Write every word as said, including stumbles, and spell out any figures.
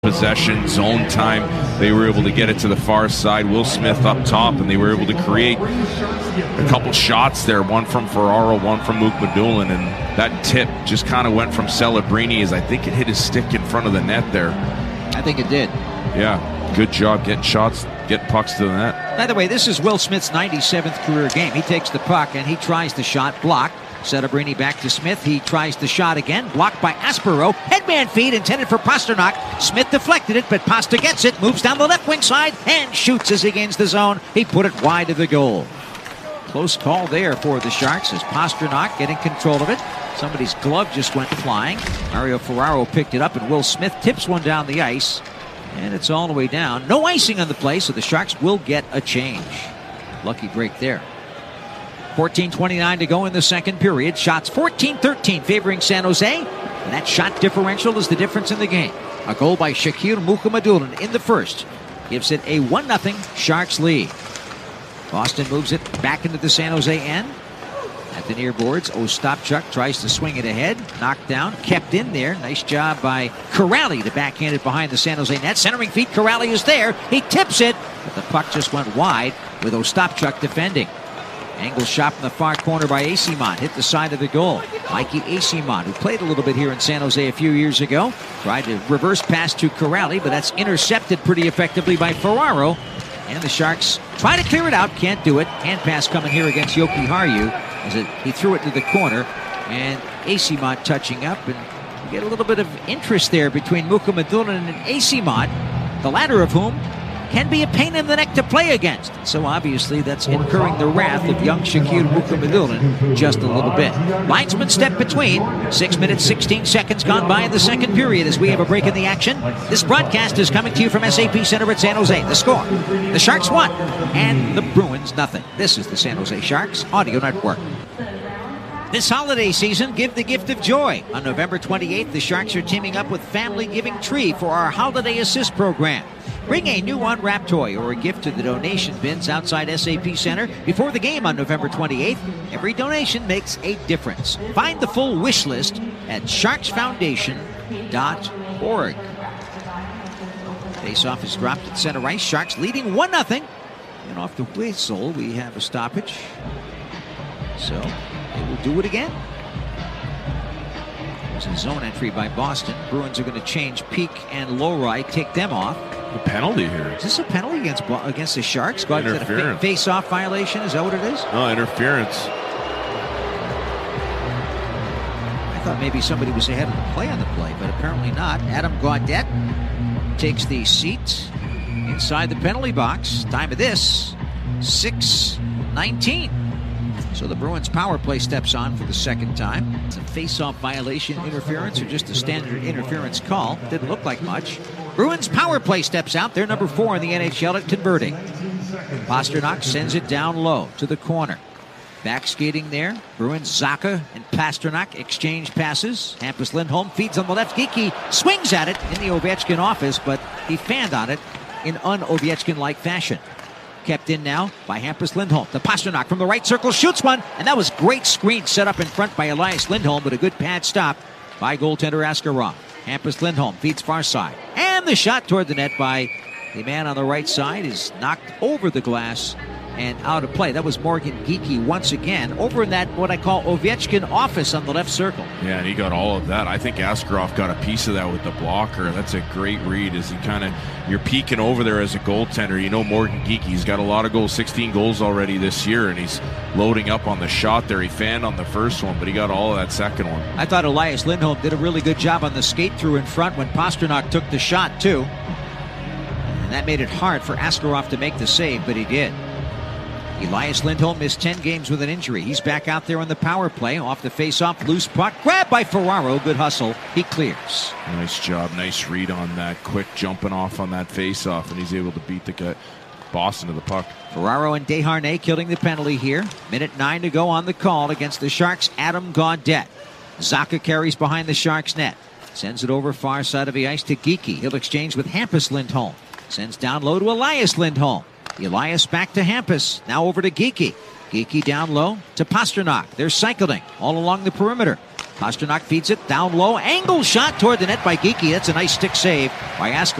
possession, zone time. They were able to get it to the far side. Will Smith up top, and they were able to create a couple shots there, one from Ferraro, one from Mukhamadullin, and that tip just kind of went from Celebrini as I think it hit his stick in front of the net there. I think it did. Yeah, good job getting shots, getting pucks to the net. By the way, this is Will Smith's ninety-seventh career game. He takes the puck and he tries the shot, blocked. Celebrini back to Smith. He tries the shot again, blocked by Aspero. Headman feed intended for Pastrnak. Smith deflected it, but Pasta gets it, moves down the left wing side, and shoots as he gains the zone. He put it wide of the goal. Close call there for the Sharks as Pastrnak getting control of it. Somebody's glove just went flying. Mario Ferraro picked it up, and Will Smith tips one down the ice. And it's all the way down. No icing on the play, so the Sharks will get a change. Lucky break there. fourteen twenty-nine to go in the second period. Shots fourteen thirteen favoring San Jose. And that shot differential is the difference in the game. A goal by Shakir Mukhamadullin in the first gives it a one nothing Sharks lead. Boston moves it back into the San Jose end. At the near boards, Ostapchuk tries to swing it ahead. Knocked down, kept in there. Nice job by Corrali to backhand it behind the San Jose net. Centering feet, Corrali is there. He tips it, but the puck just went wide with Ostapchuk defending. Angle shot from the far corner by Eyssimont. Hit the side of the goal. Mikey Eyssimont, who played a little bit here in San Jose a few years ago, tried to reverse pass to Corrali, but that's intercepted pretty effectively by Ferraro. And the Sharks try to clear it out. Can't do it. Hand pass coming here against Yoki Haru as it, he threw it to the corner. And Eyssimont touching up. And you get a little bit of interest there between Mukhamadullin and Eyssimont, the latter of whom can be a pain in the neck to play against. So obviously that's incurring the wrath of young Shakir Mukhamadullin just a little bit. Linesman step between. Six minutes, sixteen seconds gone by in the second period as we have a break in the action. This broadcast is coming to you from S A P Center at San Jose. The score, the Sharks won, and the Bruins nothing. This is the San Jose Sharks Audio Network. This holiday season, give the gift of joy. On November twenty-eighth, the Sharks are teaming up with Family Giving Tree for our Holiday Assist program. Bring a new unwrapped toy or a gift to the donation bins outside S A P Center before the game on November twenty-eighth. Every donation makes a difference. Find the full wish list at sharks foundation dot org. Face-off is dropped at center ice. Sharks leading one nothing. And off the whistle, we have a stoppage. So they will do it again. There's a zone entry by Boston. Bruins are going to change Peak and Lowry, take them off. The penalty here. Is this a penalty against against the Sharks? Go ahead, is that a face-off violation? Is that what it is? No, interference. I thought maybe somebody was ahead of the play on the play, but apparently not. Adam Gaudette takes the seat inside the penalty box. Time of this, six nineteen. So the Bruins power play steps on for the second time. It's a face-off violation, interference, or just a standard interference call. Didn't look like much. Bruins power play steps out. They're number four in the N H L at converting. Pastrnak sends it down low to the corner. Back skating there. Bruins, Zacha and Pastrnak exchange passes. Hampus Lindholm feeds on the left. Geekie swings at it in the Ovechkin office, but he fanned on it in un-Ovechkin-like fashion. Kept in now by Hampus Lindholm. The Pastrnak from the right circle shoots one, and that was great screen set up in front by Elias Lindholm, but a good pad stop by goaltender Askarov. Hampus Lindholm feeds far side, and the shot toward the net by the man on the right side is knocked over the glass and out of play. That was Morgan Geekie once again over in that what I call Ovechkin office on the left circle. Yeah, and he got all of that. I think Askarov got a piece of that with the blocker. That's a great read as he kind of, you're peeking over there as a goaltender. You know Morgan Geekie's got a lot of goals, sixteen goals already this year, and he's loading up on the shot there. He fanned on the first one, but he got all of that second one. I thought Elias Lindholm did a really good job on the skate through in front when Pastrnak took the shot too. And that made it hard for Askarov to make the save, but he did. Elias Lindholm missed ten games with an injury. He's back out there on the power play. Off the face-off, loose puck. Grabbed by Ferraro. Good hustle. He clears. Nice job. Nice read on that. Quick jumping off on that face-off, and he's able to beat the gut. Boston to the puck. Ferraro and Desharnais killing the penalty here. Minute nine to go on the call against the Sharks. Adam Gaudette. Zacha carries behind the Sharks net. Sends it over far side of the ice to Geekie. He'll exchange with Hampus Lindholm. Sends down low to Elias Lindholm. Elias back to Hampus. Now over to Geekie. Geekie down low to Pastrnak. They're cycling all along the perimeter. Pasternak feeds it down low. Angle shot toward the net by Geekie. That's a nice stick save by Askarov.